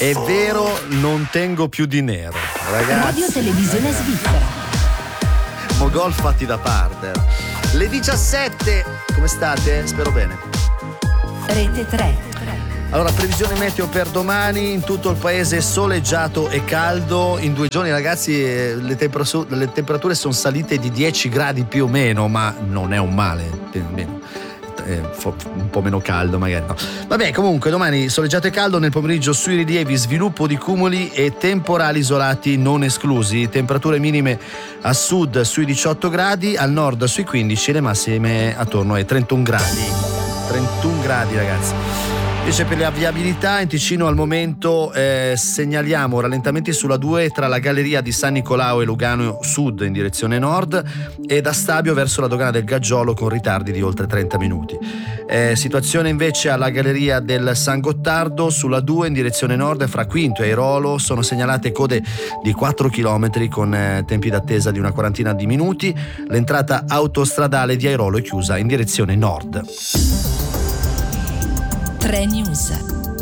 È vero, non tengo più di nero, ragazzi. Radio Televisione Svizzera. Mogol fatti da parte. Le 17, come state? Spero bene. Rete 3. Allora, previsione meteo per domani: in tutto il paese soleggiato e caldo. In 2 giorni, ragazzi, le temperature sono salite di 10 gradi più o meno, ma non è un male. Un po' meno caldo magari, no. Vabbè, comunque domani soleggiato e caldo, nel pomeriggio sui rilievi sviluppo di cumuli e temporali isolati non esclusi. Temperature minime a sud sui 18 gradi, al nord sui 15, le massime attorno ai 31 gradi. 31 gradi, ragazzi. Invece per la viabilità in Ticino al momento segnaliamo rallentamenti sulla 2 tra la galleria di San Nicolao e Lugano Sud in direzione nord e da Stabio verso la dogana del Gaggiolo con ritardi di oltre 30 minuti. Situazione invece alla galleria del San Gottardo sulla 2 in direzione nord fra Quinto e Airolo sono segnalate code di 4 km con tempi d'attesa di una quarantina di minuti. L'entrata autostradale di Airolo è chiusa in direzione nord. 3 News.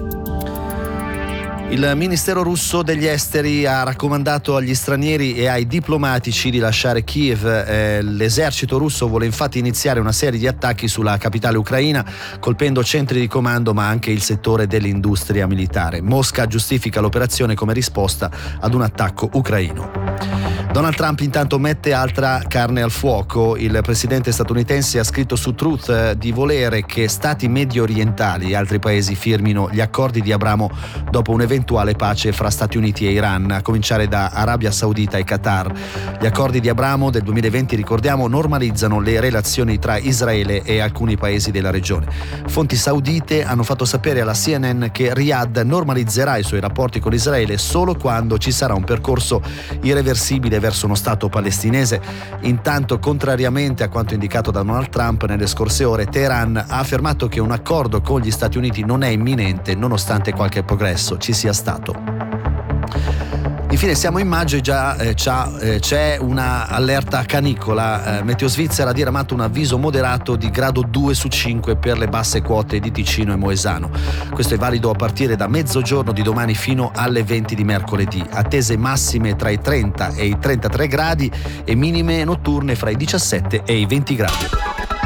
Il Ministero russo degli esteri ha raccomandato agli stranieri e ai diplomatici di lasciare Kiev. L'esercito russo vuole infatti iniziare una serie di attacchi sulla capitale ucraina, colpendo centri di comando ma anche il settore dell'industria militare. Mosca giustifica l'operazione come risposta ad un attacco ucraino. Donald Trump intanto mette altra carne al fuoco. Il presidente statunitense ha scritto su Truth di volere che stati medio orientali e altri paesi firmino gli accordi di Abramo dopo un'eventuale pace fra Stati Uniti e Iran, a cominciare da Arabia Saudita e Qatar. Gli accordi di Abramo del 2020, ricordiamo, normalizzano le relazioni tra Israele e alcuni paesi della regione. Fonti saudite hanno fatto sapere alla CNN che Riyadh normalizzerà i suoi rapporti con Israele solo quando ci sarà un percorso irreversibile verso uno Stato palestinese. Intanto, contrariamente a quanto indicato da Donald Trump nelle scorse ore, Teheran ha affermato che un accordo con gli Stati Uniti non è imminente nonostante qualche progresso ci sia stato. Infine siamo in maggio e già c'è una allerta canicola. Meteo Svizzera ha diramato un avviso moderato di grado 2 su 5 per le basse quote di Ticino e Moesano. Questo è valido a partire da mezzogiorno di domani fino alle 20 di mercoledì. Attese massime tra i 30 e i 33 gradi e minime notturne fra i 17 e i 20 gradi.